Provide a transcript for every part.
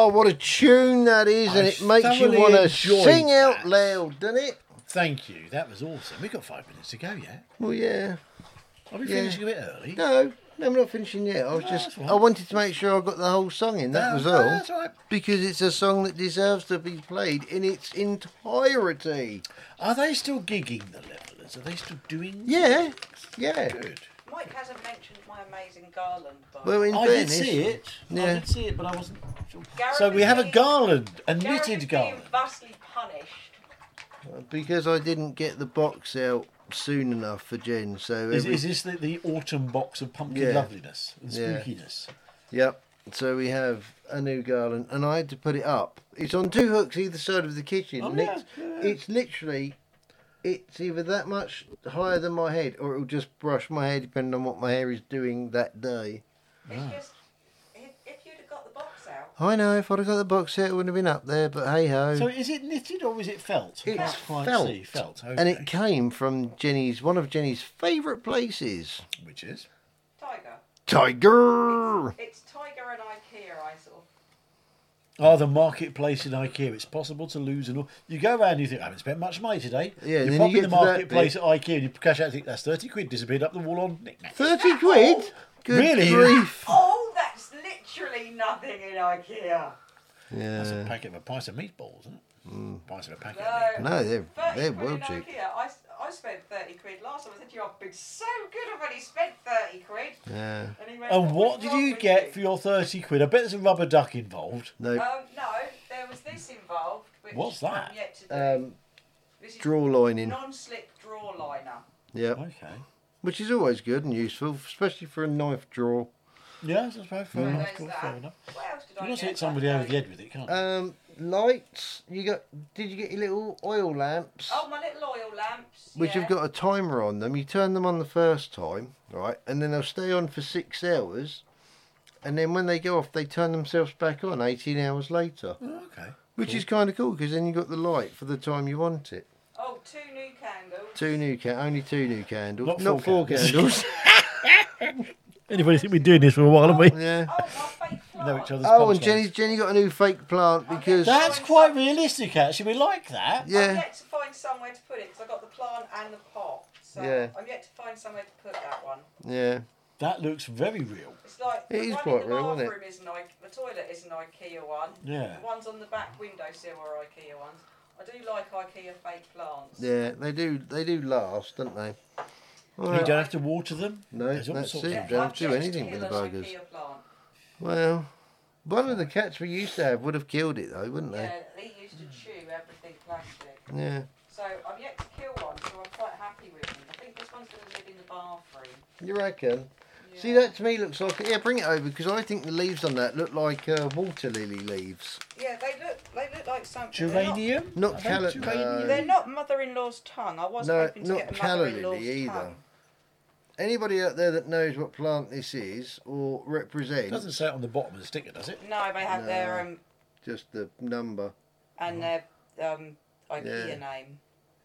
Oh, what a tune that is, and it makes you want to sing out loud, doesn't it? Thank you. That was awesome. We've got 5 minutes to go yet. Well, yeah. Are we finishing a bit early? No, I'm not finishing yet. I wanted to make sure I got the whole song in, that was all. That's all right. Because it's a song that deserves to be played in its entirety. Are they still gigging the Levelers? Are they still doing Yeah. Good. Mike hasn't mentioned my amazing garland, but Well, in I did fairness, see it. Yeah. I did see it, but I wasn't sure. Gareth So we is have a being- garland, a Gareth knitted is garland. being vastly punished. because I didn't get the box out soon enough for Jen, so... Is this the autumn box of pumpkin loveliness and Yeah. spookiness? Yep. So we have a new garland, and I had to put it up. It's on 2 hooks either side of the kitchen. Oh, and it's literally, it's either that much higher than my head, or it'll just brush my hair, depending on what my hair is doing that day. It's just, if you'd have got the box out. I know, if I'd have got the box set, it wouldn't have been up there, but hey-ho. So is it knitted or is it felt? I It's can't quite felt. see. Felt. Okay. And it came from one of Jenny's favourite places. Which is? Tiger. Tiger! It's Tiger and IKEA, I sort of. Oh, the marketplace in IKEA. It's possible to lose an... You go around and you think, I haven't spent much money today. Yeah, you then pop you in get the to that marketplace at IKEA and you cash out and think, that's 30 quid disappeared up the wall on knickknacks. 30 quid? Good Really? grief. Oh, that's literally nothing in IKEA. That's Yeah. a packet of a price of meatballs, isn't it? Price of a packet of No. meatballs. No, they're 30 well quid in cheap. IKEA. I spent 30 quid last time. I said to you, I've been so good, I've only spent 30 quid. Yeah. And he went, And what was did wrong you with get you? for your 30 quid? I bet there's a rubber duck involved. No. No, there was this involved. Which What's that? I'm yet to do. This is Draw lining. non-slip draw liner. Yep. Okay. Which is always good and useful, especially for a knife drawer. Yeah, that's fair So enough. there's Cool, that. fair enough. What else did You I can also get hit somebody that over day? the head with it, can't you? Lights. Did you get your little oil lamps? Oh, my little oil lamps. Which have got a timer on them. You turn them on the first time, right, and then they'll stay on for 6 hours, and then when they go off, they turn themselves back on 18 hours later. Oh, okay. Which is kind of cool because then you got the light for the time you want it. Oh, 2 new candles. Only 2 new candles, Not not four 4 candles. Anybody think we're doing this for a while, haven't we? Yeah. Oh, my fake plant. Know each other's Oh, and punchlines. Jenny got a new fake plant because That's quite realistic, actually. We like that. I'm yeah. yet to find somewhere to put it because I got the plant and the pot. So Yeah. I'm yet to find somewhere to put that one. Yeah. That looks very real. It's like It the is one quite in the real, isn't it? bathroom is the toilet is an IKEA one. Yeah. The ones on the back windowsill are IKEA ones. I do like IKEA fake plants. Yeah, they do last, don't they? You don't have to water them? No, There's all that's sorts it. of- Don't I've do just anything with the killed an buggers. IKEA plant. Well, one of the cats we used to have would have killed it though, wouldn't they? Yeah, they used to chew everything plastic. Yeah. So I'm yet to kill one, so I'm quite happy with them. I think this one's going to live in the bathroom. You reckon? Yeah. See, that to me looks like... Yeah, bring it over, because I think the leaves on that look like water lily leaves. Yeah, they look like something. Geranium? Not Are they calla- geranium? They're not mother-in-law's tongue. I was No, hoping to not get a calla mother-in-law's lily either. tongue. Anybody out there that knows what plant this is, or It represents, doesn't say it on the bottom of the sticker, does it? No, they have their just the number, and their IKEA Yeah. name.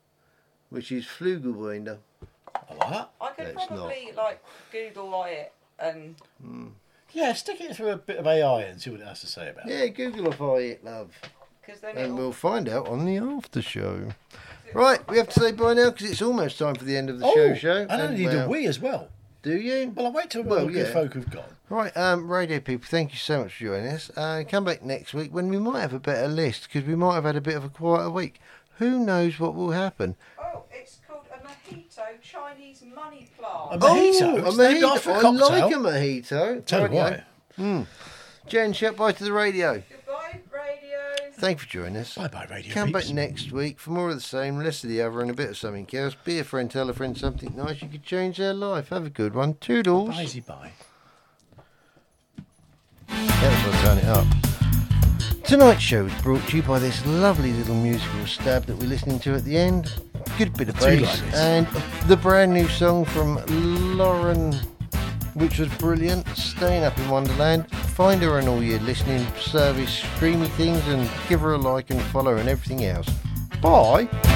which is Flugelbinder. I like that. I could No, it's probably like Google it and Yeah, stick it through a bit of AI and see what it has to say about it. Yeah, Googlify it, love. because then And it'll. we'll find out on the after show. Right, we have to say bye now because it's almost time for the end of the show. and I need a wee as well. Do you? Well, I'll wait till Well, all the good yeah. folk have gone. Right, radio people, thank you so much for joining us. Come back next week when we might have a better list because we might have had a bit of a quieter week. Who knows what will happen? Oh, it's called a mojito Chinese money plant. A mojito? a It's named mojito. after a I cocktail. like a mojito. Tell you Rightio. why. Jen, shout bye to the radio. Goodbye, radio. Thank you for joining us. Bye-bye, radio Come peeps. back next week for more of the same, less of the other, and a bit of something else. Be a friend, tell a friend something nice. You could change their life. Have a good one. Toodles. Bye. That's what turn it up. Tonight's show is brought to you by this lovely little musical stab that we're listening to at the end. Good bit of Do you bass. like this? And the brand new song from Lauren, which was brilliant, Staying Up in Wonderland. Find her on all your listening service, streaming things, and give her a like and follow her and everything else. Bye.